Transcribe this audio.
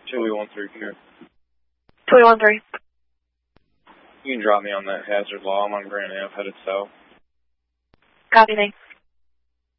Chili 1-3 here. Chili 1-3. You can drop me on that hazard law. I'm on Grand Ave, headed south. Copy, thanks.